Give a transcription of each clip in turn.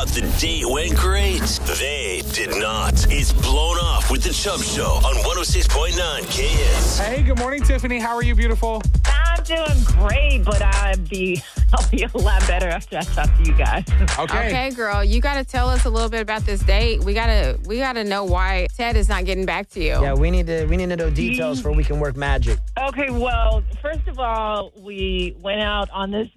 thought the date went great. They did not. It's Blown Off with the Chubb Show on 106.9 KS. Hey, good morning, Tiffany. How are you, beautiful? I'm doing great, but I'll be a lot better after I talk to you guys. Okay, girl, you got to tell us a little bit about this date. We gotta know why Ted is not getting back to you. Yeah, we need to know details so we can work magic. Okay, well, first of all, we went out on this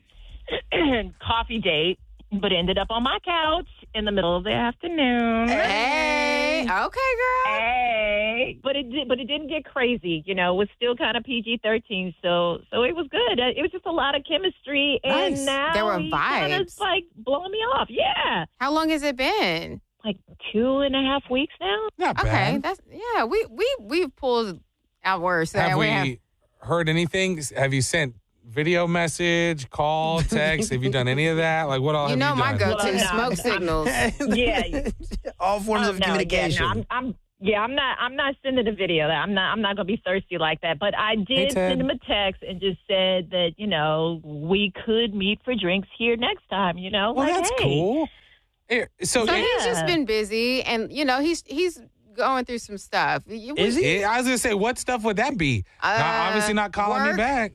coffee date, but ended up on my couch in the middle of the afternoon. Hey, okay, girl. Hey, but it didn't get crazy. You know, it was still kind of PG-13, so it was good. It was just a lot of chemistry, and Nice. now There were he's kind of vibes. like blowing me off. Yeah, How long has it been? like 2.5 weeks now. Not Okay, bad. we've pulled out worse. Have we heard anything? Have you sent video message, call, text? Have you done any of that? Like, what all You have know you my done? go-to Well, no, smoke signals. Yeah. All forms of communication. I'm not sending a video. I'm not going to be thirsty like that. But I did Ted. send him a text and just said that, you know, we could meet for drinks here next time, you know? Well, like, that's hey. cool. Here, so, So he's just Yeah. been busy, and you know he's going through some stuff. Is he? I was going to say, what stuff would that be? Obviously not calling me work? back.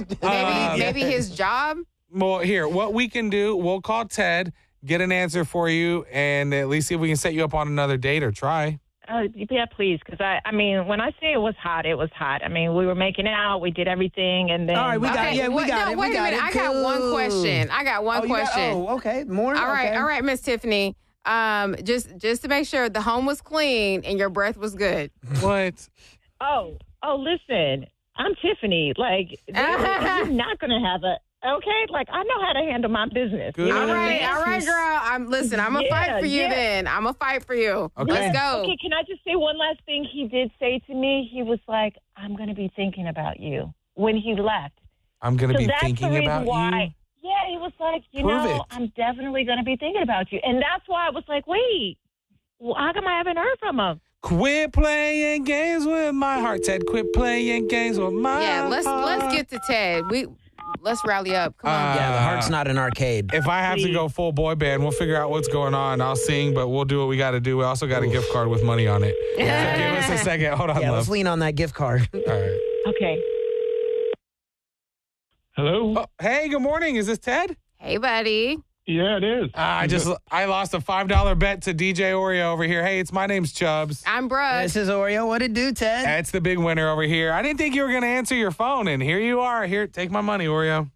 Maybe his job. Well, here, what we can do, we'll call Ted, get an answer for you, and at least see if we can set you up on another date or try. Yeah, please, because I mean, when I say it was hot, it was hot. I mean, we were making out, we did everything, and then All right, we got it. Yeah, we got it. Wait We a got minute. it. I got one Cool. question. I got one question. Okay. More? All right, Okay. all right, Miss Tiffany. Just to make sure the home was clean and your breath was good. What? Oh, listen, I'm Tiffany. Like, you're not going to have okay? Like, I know how to handle my business. Good. You know All what I mean? right, girl. I'm gonna Yeah, fight for you yeah. then. I'm gonna fight for you. Okay. Let's go. Okay, can I just say one last thing he did say to me? He was like, I'm going to be thinking about you when he left. I'm going to So be that's the thinking reason about why. you. Yeah, he was like, you Prove know, it. I'm definitely going to be thinking about you. And that's why I was like, wait, well, how come I haven't heard from him? Quit playing games with my heart, Ted. Quit playing games with my Yeah, heart. let's get to Ted. Let's rally up. Come on. Yeah, the heart's not an arcade. If I have to go full boy band, we'll figure out what's going on. I'll sing, but we'll do what we got to do. We also got a gift card with money on it. So give us a second. Hold on, Yeah, love. let's lean on that gift card. All right. Okay. Hello? Oh, hey, good morning. Is this Ted? Hey, buddy. Yeah, it is. I lost a $5 bet to DJ Oreo over here. Hey, my name's Chubbs. I'm Brooke. This is Oreo. What it do, Ted? That's the big winner over here. I didn't think you were going to answer your phone, and here you are. Here, take my money, Oreo.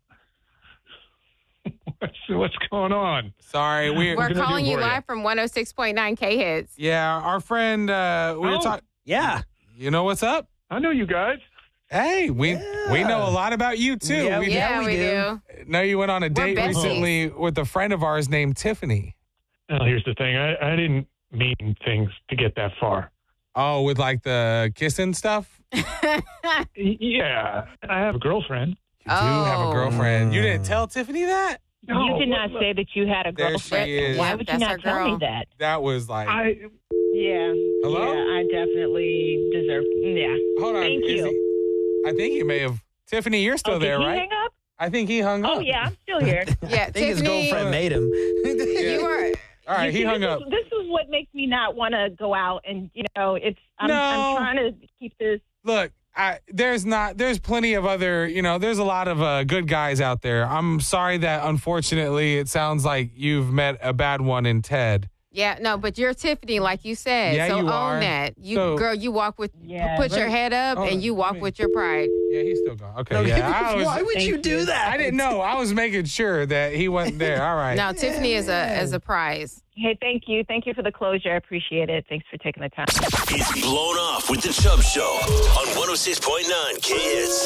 What's going on? Sorry, We're gonna calling do you for you? live from 106.9 K Hits. Yeah, our friend, we were talking. Yeah. You know what's up? I know you guys. Hey, we know a lot we do. Yeah, we Yeah, we do. do. know you went on a date besties. recently with a friend of ours named Tiffany. Well, here's the thing. I didn't mean things to get that far. Oh, with like the kissing stuff? Yeah, I have a girlfriend. You do have a Oh. girlfriend. You didn't tell Tiffany that? You did not what- say that you had a There girlfriend. she is. Why Yeah, would you that's her not tell me girl. that? That was like, Yeah. Hello? Yeah, I definitely deserve. Yeah. hold on. Thank is you. he- I think you may have. Tiffany, you're still Did there, he right? hang up? I think he hung up. Oh, yeah, I'm still here. Yeah, I think his Tiffany, girlfriend made him. you are. All right, You he see, hung this up. This is what makes me not want to go out, and I'm No. trying to keep this. Look, there's plenty of other, there's a lot of good guys out there. I'm sorry that unfortunately it sounds like you've met a bad one in Ted. Yeah, no, but you're Tiffany, like you said. Yeah, so you own are. that. So- You walk with, Yeah. put your head up, Hold and on, you walk wait. with your pride. Yeah, he's still gone. Okay, yeah. Why would you do that? I didn't know. I was making sure that he wasn't there. All right. No, Tiffany is a prize. Hey, thank you. Thank you for the closure. I appreciate it. Thanks for taking the time. It's Blown Off with the Chubb Show on 106.9 KS.